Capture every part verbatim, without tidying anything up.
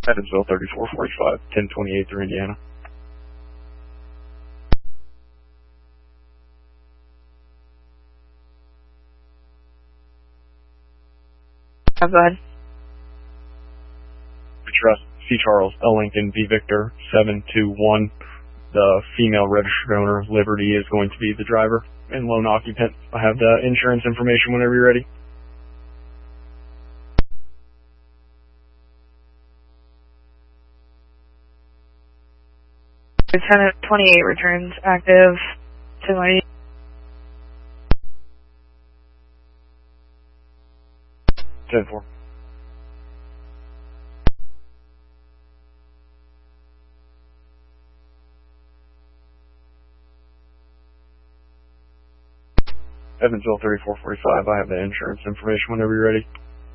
Evansville thirty-four forty-five, ten twenty-eight through Indiana. Oh, go ahead. We trust C. Charles L. Lincoln V. Victor seven two one. The female registered owner, Liberty, is going to be the driver and lone occupant. I have the insurance information whenever you're ready. ten twenty-eight returns active. ten twenty-eight. ten four. Evansville thirty-four forty-five. I have the insurance information whenever you're ready.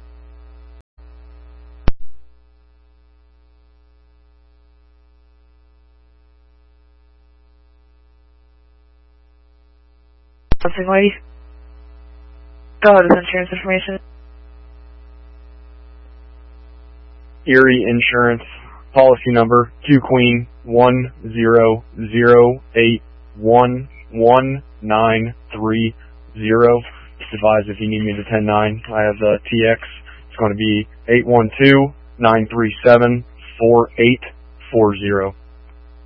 Something, lady. Go ahead with insurance information. Erie Insurance policy number Q Queen one zero zero eight one one nine three zero. Just advise if you need me to ten nine. I have the T X. It's going to be eight one two nine three seven four eight four zero.